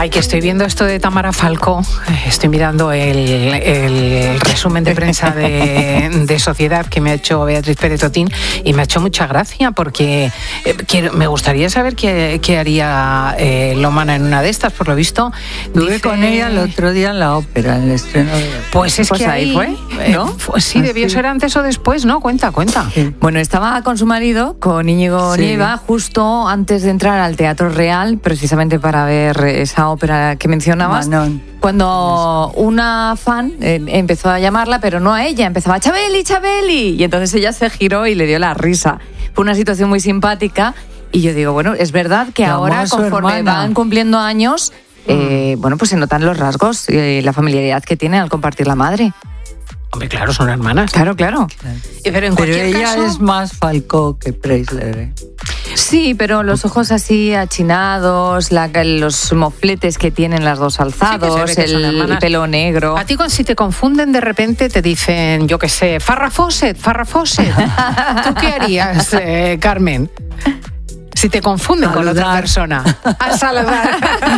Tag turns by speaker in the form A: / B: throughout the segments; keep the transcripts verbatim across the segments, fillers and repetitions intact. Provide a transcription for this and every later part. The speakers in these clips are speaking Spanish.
A: Ay, que estoy viendo esto de Tamara Falcó, estoy mirando el, el resumen de prensa de, de Sociedad que me ha hecho Beatriz Pérez Otín y me ha hecho mucha gracia porque eh, quiero, me gustaría saber qué, qué haría eh, Lomana en una de estas, por lo visto.
B: Estuve
A: dice,
B: con ella el otro día en la ópera, en el estreno de...
A: Pues es
C: pues
A: que
C: ahí
A: ahí
C: fue, ¿no?
A: Eh, fue, sí, debió
B: Así.
A: ser antes o después, ¿no? Cuenta, cuenta.
B: Sí.
C: Bueno, estaba con su marido, con Íñigo
B: Sí.
C: Nieva, justo antes de entrar al Teatro Real, precisamente para ver esa ópera que mencionabas.
B: Manon.
C: Cuando una fan eh, empezó a llamarla, pero no a ella, empezaba Chabeli, Chabeli, y entonces ella se giró y le dio la risa. Fue una situación muy simpática y yo digo, bueno, es verdad que
B: Llamó
C: ahora
B: a su
C: conforme
B: hermana.
C: van cumpliendo años, eh, bueno, pues se notan los rasgos, eh, la familiaridad que tienen al compartir la madre.
A: Hombre, claro, son hermanas.
C: Claro, claro.
A: Eh, Pero en
B: Pero
A: cualquier
B: ella
A: caso,
B: es más Falcó que Preisler, ¿eh?
C: Sí, pero los ojos así achinados, la- los mofletes que tienen las dos alzados,
A: Sí, que se ve que son
C: el
A: hermanas.
C: pelo negro.
A: a ti con- si te confunden de repente te dicen, yo qué sé, Farrah Fawcett, Farrah Fawcett. ¿Tú qué harías, eh, Carmen? Si te confunden con otra
B: Saludar.
A: persona. A saludar.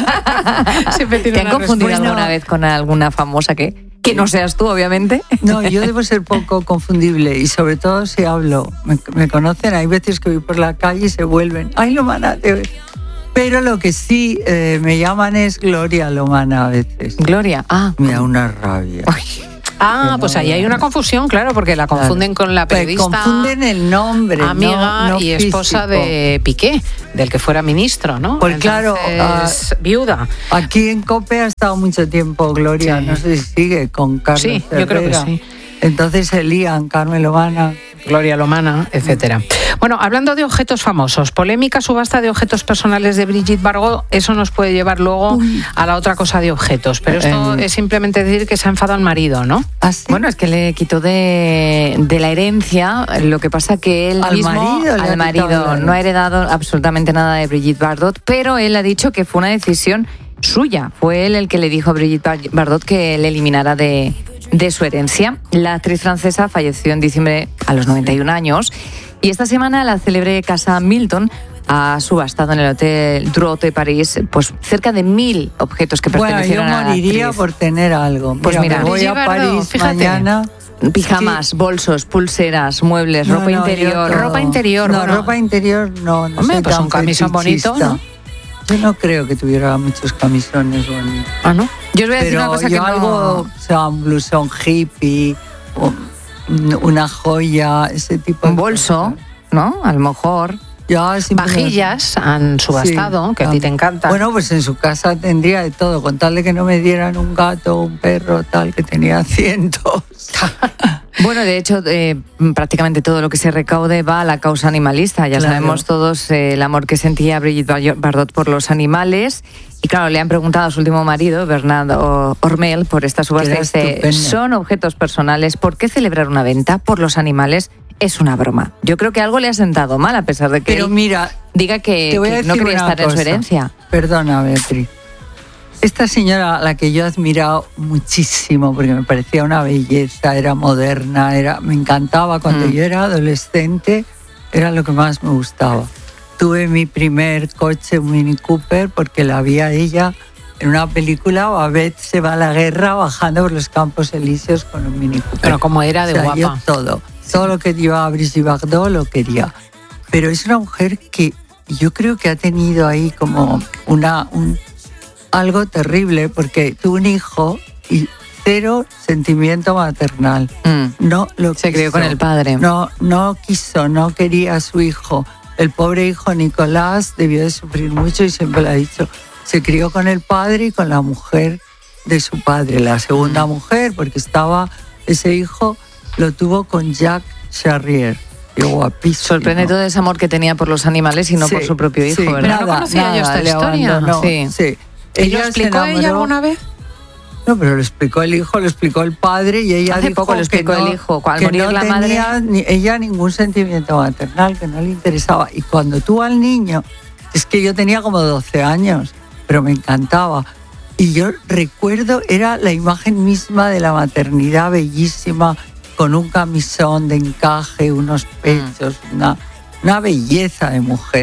A: Siempre tiene
C: ¿Te han
A: una
C: confundido
A: respuesta.
C: alguna vez con alguna famosa que, que no seas tú, obviamente?
B: No, yo debo ser poco confundible y sobre todo si hablo. Me, me conocen, hay veces que voy por la calle y se vuelven. ¡Ay, Lomana! Te... Pero lo que sí eh, me llaman es Gloria Lomana a veces.
C: Gloria, ah.
B: Me da una rabia.
A: Ah,
B: Que
A: pues
B: no
A: ahí hay
B: veas.
A: una confusión, claro, porque la confunden
B: Claro.
A: con la
B: Pues
A: periodista,
B: confunden el nombre,
A: amiga
B: no- no
A: y esposa
B: físico.
A: de Piqué, del que fuera ministro, ¿no?
B: Pues claro,
A: Entonces, viuda.
B: Aquí en COPE ha estado mucho tiempo Gloria,
A: Sí.
B: no sé si sigue con Carlos
A: Sí, yo creo que
B: Herrera.
A: sí.
B: Entonces se lían, Carmen Lomana.
A: Gloria Lomana, etcétera. Bueno, hablando de objetos famosos, polémica subasta de objetos personales de Brigitte Bardot, eso nos puede llevar luego a la otra cosa de objetos, pero esto
B: Eh.
A: es simplemente decir que se ha enfadado el marido, ¿no?
B: ¿Así?
C: Bueno, es que le quitó de, de la herencia, lo que pasa que él
B: Al
C: mismo,
B: marido le ha
C: al marido,
B: quitado la
C: no ha
B: herencia.
C: heredado absolutamente nada de Brigitte Bardot, pero él ha dicho que fue una decisión suya. Fue él el que le dijo a Brigitte Bardot que le eliminara de, de su herencia. La actriz francesa falleció en diciembre a los noventa y un años y esta semana la célebre casa Milton ha subastado en el Hotel Drouot de París pues cerca de mil objetos que
B: Bueno, yo
C: pertenecieron a la
B: moriría
C: actriz.
B: por tener algo.
C: Pues mira,
B: me voy
A: Brigitte
B: a
A: Bardot,
B: París
A: fíjate.
B: mañana.
C: Pijamas, bolsos, pulseras, muebles,
B: No,
C: ropa
B: no,
C: interior.
B: yo todo.
A: ropa interior,
B: No,
A: bueno.
B: ropa interior no. no
A: Hombre,
B: soy
A: pues
B: tan
A: un camisón bonito,
B: fetichista.
A: ¿no?
B: Yo no creo que tuviera muchos camisones bonitos.
A: Ah, ¿no?
C: Yo os voy a decir
B: Pero
C: una cosa
B: yo
C: que no...
B: algo, o sea, un blusón hippie, o una joya, ese tipo de
C: Un bolso,
B: cosas.
C: ¿no? A lo mejor.
B: Ya, simplemente-
A: Vajillas han subastado,
B: Sí.
A: que a ti te encanta.
B: Bueno, pues en su casa tendría de todo, con tal de que no me dieran un gato, un perro, tal, que tenía cientos.
C: Bueno, de hecho, eh, prácticamente todo lo que se recaude va a la causa animalista. Ya
B: Claro.
C: sabemos todos eh, el amor que sentía Brigitte Bardot por los animales. Y claro, le han preguntado a su último marido, Bernard O- Ormel, por esta subasta.
B: Era
C: Dice,
B: estupendo.
C: son objetos personales. ¿Por qué celebrar una venta por los animales? Es una broma. Yo creo que algo le ha sentado mal, a pesar de que
B: Pero
C: él
B: mira,
C: diga que,
B: te voy a
C: que
B: decir
C: no quería
B: una
C: estar en su
B: cosa.
C: herencia.
B: Perdona, Beatriz. Esta señora, a la que yo he admirado muchísimo, porque me parecía una belleza, era moderna, era, me encantaba. Cuando
C: Mm.
B: yo era adolescente, era lo que más me gustaba. Tuve mi primer coche, un Mini Cooper, porque la vi a ella en una película, Babette se va a la guerra bajando por los Campos Elíseos con un Mini Cooper.
A: Pero como era de
B: O sea,
A: guapa.
B: yo todo, todo lo que llevaba Brigitte Bardot lo quería. Pero es una mujer que yo creo que ha tenido ahí como una, un, algo terrible, porque tuvo un hijo y cero sentimiento maternal.
C: Mm.
B: No lo
C: Se
B: quiso.
C: crió con el padre.
B: No, no quiso, no quería a su hijo. El pobre hijo Nicolás debió de sufrir mucho y siempre lo ha dicho. Se crió con el padre y con la mujer de su padre, la segunda mujer, porque estaba, ese hijo lo tuvo con Jacques Charrier. Qué guapísimo.
C: Sorprende todo ese amor que tenía por los animales y no
B: Sí,
C: por su propio hijo,
B: sí,
C: ¿verdad?
A: Pero no conocía yo esta
B: le
A: historia.
B: abandonó,
C: Sí.
B: sí.
A: ¿Y lo
B: Ella se
A: explicó ella
B: enamoró-
A: alguna vez?
B: No, pero lo explicó el hijo, lo explicó el padre y ella
C: Hace
B: dijo
C: poco lo explicó
B: que no,
C: el hijo, al
B: que
C: morir
B: no
C: la madre.
B: tenía ni- ella ningún sentimiento maternal, que no le interesaba. Y cuando tuvo al niño, es que yo tenía como doce años, pero me encantaba. Y yo recuerdo, era la imagen misma de la maternidad bellísima, con un camisón de encaje, unos pechos, una, una belleza de mujer.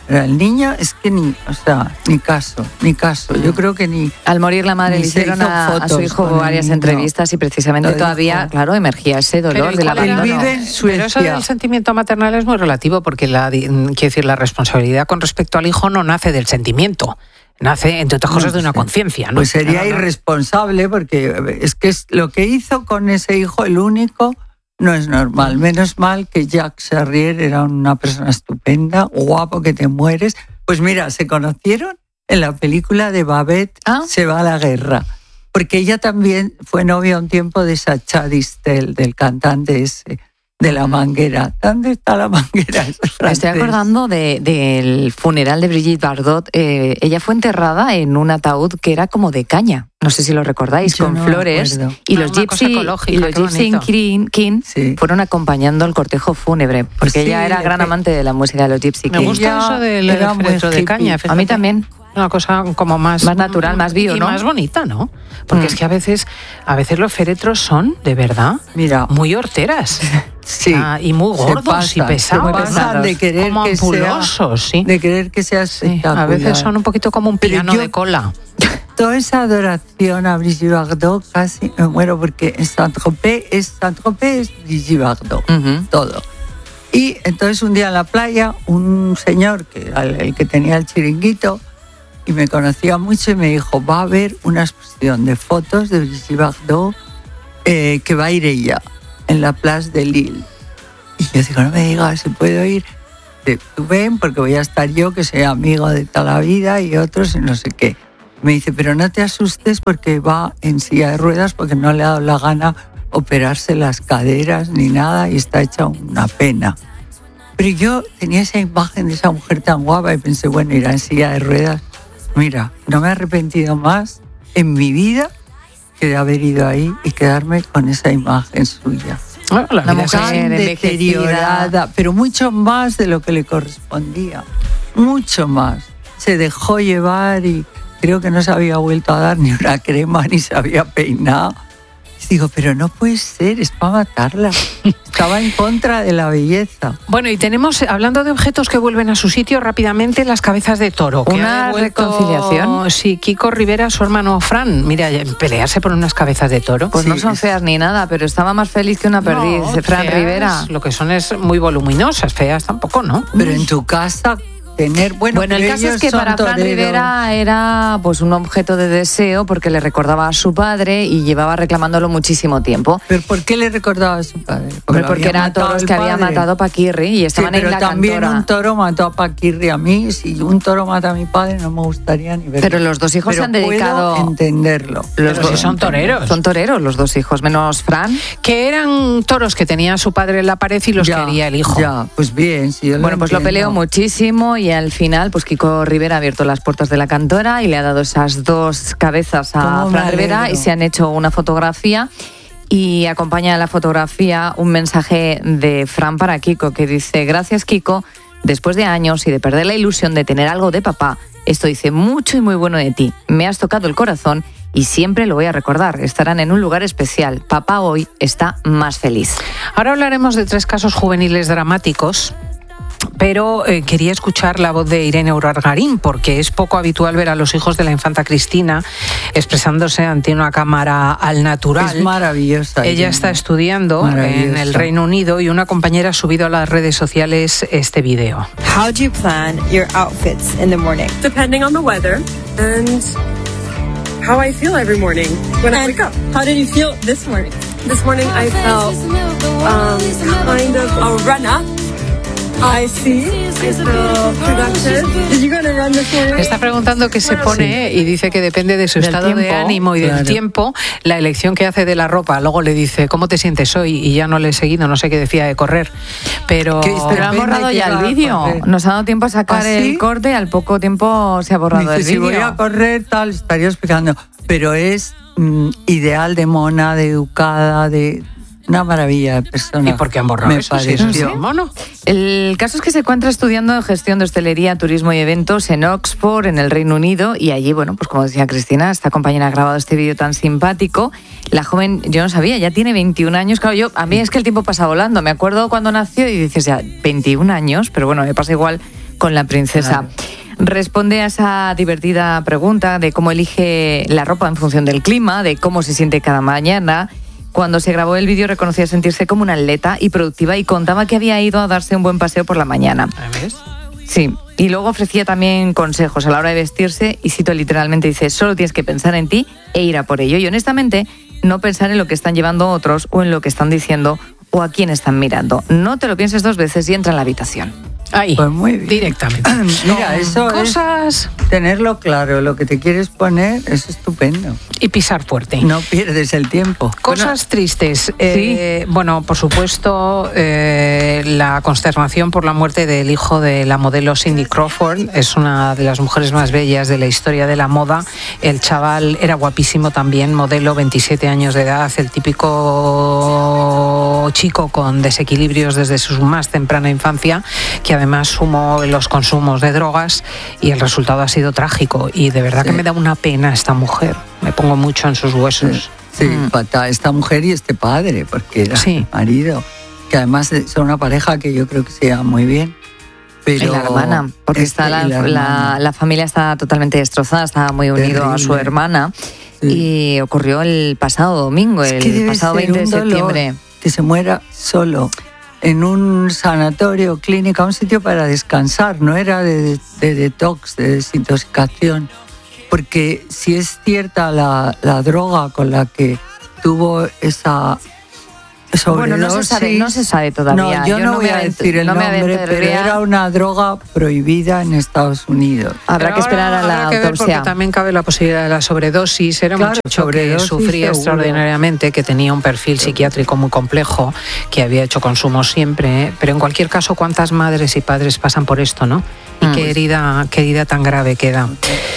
B: Pero el niño es que ni, o sea, ni caso, ni caso. Yo creo que ni...
C: Al morir la madre le hicieron a, a su hijo varias entrevistas y precisamente todavía, dijo. claro, emergía ese dolor del abandono.
B: Vive en Suecia.
A: Pero eso del sentimiento maternal es muy relativo porque la, quiero decir, la responsabilidad con respecto al hijo no nace del sentimiento. Nace, entre otras cosas, no, de una conciencia, ¿no?
B: Pues sería
A: no, no.
B: irresponsable porque es que es lo que hizo con ese hijo, el único, no es normal. Menos mal que Jacques Charrier era una persona estupenda, guapo que te mueres. Pues mira, se conocieron en la película de Babette, ¿Ah? Se va a la guerra. Porque ella también fue novia un tiempo de Sacha Distel, del cantante ese. De la manguera. ¿Dónde está la manguera?
C: Me estoy acordando de, del funeral de Brigitte Bardot. Eh, ella fue enterrada en un ataúd que era como de caña. No sé si lo recordáis,
B: Yo
C: con
B: no
C: flores. Y
A: ah,
C: los Gypsy, y los Gypsy King, King sí. fueron acompañando el cortejo fúnebre. Porque sí, ella era gran amante de la música de los Gypsy King.
A: Me gusta eso del féretro de caña.
C: A mí también.
A: Una cosa como más...
C: Más natural, más bio,
A: y
C: ¿no?
A: más bonita, ¿no? Porque mm. es que a veces, a veces los féretros son, de verdad,
B: Mira,
A: muy horteras.
B: Sí.
A: Ah, y muy gordos
B: pasa,
A: y pesados.
B: Se pasan de querer
A: como
B: que
A: ampulosos,
B: sea,
A: sí.
B: De querer que sea espectacular.
A: Sí, a veces son un poquito como un piano yo, de cola.
B: Toda esa adoración a Brigitte Bardot casi me muero porque en Saint-Tropez es, Saint-Tropez es Brigitte Bardot. Uh-huh. Todo. Y entonces un día en la playa, un señor, que era el, el que tenía el chiringuito, y me conocía mucho y me dijo, va a haber una exposición de fotos de Brigitte Bardot eh, que va a ir ella en la Place de Lille. Y yo digo, no me digas si puedo ir. Tú ven, porque voy a estar yo, que soy amigo de toda la vida, y otros y no sé qué. Me dice, pero no te asustes porque va en silla de ruedas porque no le ha dado la gana operarse las caderas ni nada y está hecha una pena. Pero yo tenía esa imagen de esa mujer tan guapa y pensé, bueno, irá en silla de ruedas. Mira, no me he arrepentido más en mi vida que de haber ido ahí y quedarme con esa imagen suya.
A: Bueno, la,
B: la mujer deteriorada, pero mucho más de lo que le correspondía. Mucho más. Se dejó llevar y creo que no se había vuelto a dar ni una crema ni se había peinado. Y digo, pero no puede ser, es para matarla. Estaba en contra de la belleza.
A: Bueno, y tenemos, hablando de objetos que vuelven a su sitio rápidamente, las cabezas de toro. Que
C: ¿Una devuelto, reconciliación?
A: Sí, Kiko Rivera, su hermano Fran. Mira, pelearse por unas cabezas de toro.
C: Pues
A: sí,
C: no son
A: es...
C: feas ni nada, pero estaba más feliz que una perdiz. No, Fran
A: feas,
C: Rivera.
A: Lo que son es muy voluminosas, feas tampoco, ¿no?
B: Pero en tu casa... Tener, bueno,
C: bueno, el caso es que para Fran Rivera era pues un objeto de deseo porque le recordaba a su padre y llevaba reclamándolo muchísimo tiempo.
B: ¿Pero por qué le recordaba a su padre?
C: Porque, porque eran toros que había matado a Paquirri y estaban
B: sí,
C: en la
B: también
C: cantora.
B: Un toro mató a Paquirri a mí. Si un toro mata a mi padre no me gustaría ni verlo.
C: Pero los dos hijos
B: pero
C: se han dedicado...
B: puedo entenderlo.
A: Los dos son toreros.
C: Son toreros los dos hijos, menos Fran.
A: Que eran toros que tenía su padre en la pared y los
B: ya,
A: quería el hijo.
B: Ya, pues bien. Si yo
C: bueno,
B: lo
C: pues
B: entiendo.
C: lo peleó muchísimo y al final pues Kiko Rivera ha abierto las puertas de la cantora y le ha dado esas dos cabezas a Fran Rivera y se han hecho una fotografía y acompaña a la fotografía un mensaje de Fran para Kiko que dice: gracias Kiko, después de años y de perder la ilusión de tener algo de papá, esto dice mucho y muy bueno de ti, me has tocado el corazón y siempre lo voy a recordar, estarán en un lugar especial, papá hoy está más feliz.
A: Ahora hablaremos de tres casos juveniles dramáticos. Pero eh, quería escuchar la voz de Irene Urargarín, porque es poco habitual ver a los hijos de la infanta Cristina expresándose ante una cámara al natural.
B: Es maravillosa.
A: Ella Irene. Está estudiando en el Reino Unido y una compañera ha subido a las redes sociales este video.
D: How do you plan your outfits in the morning?
E: Depending on the weather and how I feel every morning when
D: and
E: I wake up.
D: How did you feel this morning?
E: This morning I felt um, kind of a runner. I see. I feel productive.
D: Did you go to run this morning?
A: Está preguntando qué se pone y dice que depende de su
C: del
A: estado
C: tiempo,
A: de ánimo y
B: claro.
A: del tiempo, la elección que hace de la ropa. Luego le dice, ¿cómo te sientes hoy? Y ya no le he seguido, no sé qué decía de correr. Pero,
C: pero ha borrado ya el vídeo. Nos ha dado tiempo a sacar
B: ¿Ah,
C: el
B: sí?
C: corte y al poco tiempo se ha borrado
B: dice,
C: el vídeo.
B: Si voy a correr, tal, estaría explicando. Pero es mm, ideal de mona, de educada, de... Una maravilla de persona.
A: ¿Y por qué han borrado
B: me
A: eso?
B: pareció.
A: Si es un mono.
C: El caso es que se encuentra estudiando gestión de hostelería, turismo y eventos en Oxford, en el Reino Unido, y allí, bueno, pues como decía Cristina, esta compañera ha grabado este vídeo tan simpático. La joven, yo no sabía, ya tiene veintiún años. Claro, yo, a mí es que el tiempo pasa volando. Me acuerdo cuando nació y dices ya, veintiún años, pero bueno, me pasa igual con la princesa.
B: Claro.
C: Responde a esa divertida pregunta de cómo elige la ropa en función del clima, de cómo se siente cada mañana. Cuando se grabó el vídeo reconocía sentirse como una atleta y productiva y contaba que había ido a darse un buen paseo por la mañana.
A: ¿Ves?
C: Sí, y luego ofrecía también consejos a la hora de vestirse y cito literalmente, dice, solo tienes que pensar en ti e ir a por ello. Y honestamente, no pensar en lo que están llevando otros o en lo que están diciendo o a quién están mirando. No te lo pienses dos veces y entra en la habitación.
A: Ahí,
B: Pues muy bien.
A: directamente.
B: Mira, eso
A: Cosas
B: es tenerlo claro, lo que te quieres poner es estupendo.
A: y pisar fuerte.
B: No pierdes el tiempo.
A: Cosas tristes. Eh, bueno, por supuesto, eh, la consternación por la muerte del hijo de la modelo Cindy Crawford. Es una de las mujeres más bellas de la historia de la moda. El chaval era guapísimo también, modelo, veintisiete años de edad, el típico chico con desequilibrios desde su más temprana infancia, que además sumó los consumos de drogas y el resultado ha sido trágico. Y de verdad
B: Sí.
A: que me da una pena esta mujer. Me pongo mucho en sus huesos.
B: Sí,
C: Mm.
B: fatal. Esta mujer y este padre, porque era
A: Sí.
B: el marido, que además son una pareja que yo creo que se lleva muy bien. Pero
C: Y la hermana, porque
B: este
C: está la,
B: y la
C: la,
B: hermana.
C: la familia está totalmente destrozada, estaba muy unido a su
B: Terrible.
C: hermana.
B: Sí.
C: Y ocurrió el pasado domingo,
B: Es
C: el
B: que debe
C: pasado
B: ser
C: veinte de
B: un dolor
C: septiembre.
B: que se muera solo en un sanatorio, clínica, un sitio para descansar, no era de, de detox, de desintoxicación, porque si es cierta la, la droga con la que tuvo esa sobredosis...
C: Bueno, no se sabe, no se sabe todavía.
B: No, yo, no voy a
C: me
B: decir el
C: no me
B: nombre, pero
C: aventuraría.
B: era una droga prohibida en Estados Unidos.
C: Habrá que
A: Pero
C: esperar a
A: ahora
C: la
A: habrá que ver,
C: autopsia.
A: porque también cabe la posibilidad de la sobredosis. Era un
B: Claro,
A: muchacho que
B: sobredosis
A: sufría
B: seguro.
A: extraordinariamente, que tenía un perfil psiquiátrico muy complejo, que había hecho consumo siempre. ¿eh? Pero en cualquier caso, ¿cuántas madres y padres pasan por esto, no? Y
C: Mm.
A: qué herida, qué herida tan grave queda.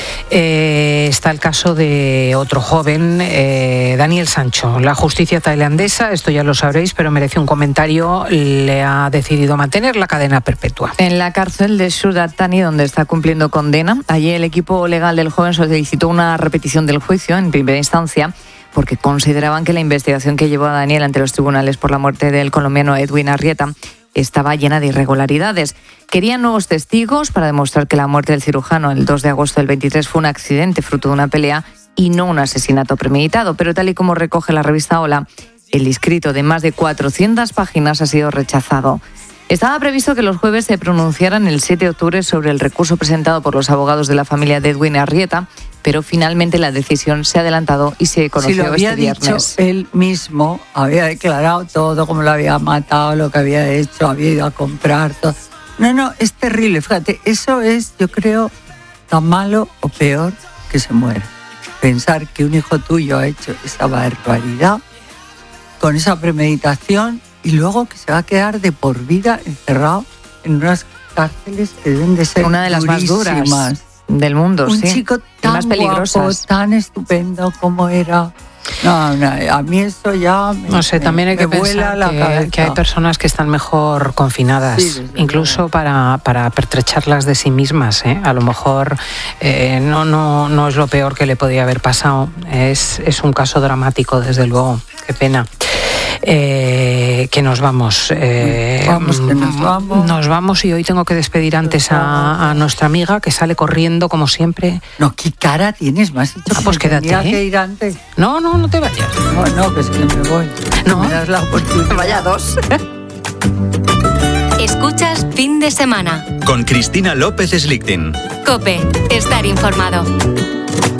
A: Eh, está el caso de otro joven, eh, Daniel Sancho. La justicia tailandesa, esto ya lo sabréis, pero merece un comentario, le ha decidido mantener la cadena perpetua.
C: En la cárcel de Surat Thani, donde está cumpliendo condena, allí el equipo legal del joven solicitó una repetición del juicio en primera instancia porque consideraban que la investigación que llevó a Daniel ante los tribunales por la muerte del colombiano Edwin Arrieta estaba llena de irregularidades. Querían nuevos testigos para demostrar que la muerte del cirujano el dos de agosto del veintitrés fue un accidente fruto de una pelea y no un asesinato premeditado. Pero tal y como recoge la revista Hola, el escrito de más de cuatrocientas páginas ha sido rechazado. Estaba previsto que los jueves se pronunciaran el siete de octubre sobre el recurso presentado por los abogados de la familia de Edwin Arrieta, pero finalmente la decisión se ha adelantado y se conoció
B: Si lo había
C: este
B: dicho
C: viernes.
B: él mismo, había declarado todo, cómo lo había matado, lo que había hecho, había ido a comprar todo. No, no, es terrible. Fíjate, eso es, yo creo, tan malo o peor que se muera. Pensar que un hijo tuyo ha hecho esa barbaridad con esa premeditación y luego que se va a quedar de por vida encerrado en unas cárceles que deben de ser
C: Una de las más duras
B: durísimas.
C: del mundo,
B: Un
C: sí.
B: chico
C: Y
B: tan
C: más
B: guapo,
C: peligrosas.
B: tan estupendo como era. No, no, a mí eso ya me,
A: No sé,
B: me-
A: también hay que
B: me vuela
A: pensar
B: la
A: que,
B: cabeza.
A: que hay personas que están mejor confinadas,
B: Sí, desde
A: incluso para, para pertrecharlas de sí mismas. ¿eh? A lo mejor eh, no, no, no es lo peor que le podía haber pasado. Es, es un caso dramático, desde luego. Qué pena. Eh, que nos vamos. eh,
B: Vamos, que nos vamos.
A: Nos vamos y hoy tengo que despedir antes a, a nuestra amiga que sale corriendo como siempre.
B: No, qué cara tienes, más dicho
A: Ah,
B: que
A: pues
B: me tenía
A: quédate, ¿eh?
B: que ir antes.
A: No, no, no te vayas.
B: No, no, que es que me voy.
A: No.
B: Me das la oportunidad.
C: Vaya dos.
F: Escuchas Fin de Semana.
G: Con Cristina López Slichting.
F: Cope, estar informado.